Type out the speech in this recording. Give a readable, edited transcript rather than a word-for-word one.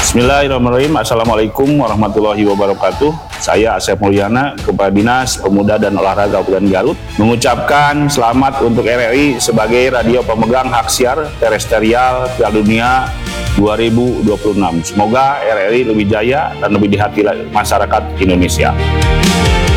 Bismillahirrahmanirrahim. Assalamualaikum warahmatullahi wabarakatuh. Saya Asep Mulyana, Kepala Dinas Pemuda dan Olahraga Kabupaten Garut, mengucapkan selamat untuk RRI sebagai radio pemegang hak siar terestrial Piala Dunia 2026. Semoga RRI lebih jaya dan lebih dihati masyarakat Indonesia.